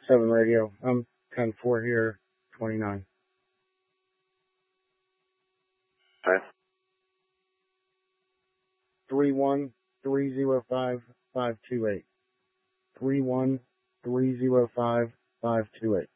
7 radio. I'm 10-4 here, 29. Okay. 31305-528. 31305-528.